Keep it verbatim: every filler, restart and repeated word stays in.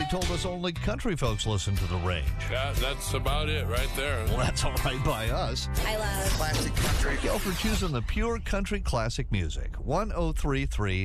told us only country folks listen to the range. Yeah, that's about it right there. Well, that's all right by us. I love classic country. Go for choosing the pure country classic music. one oh three point three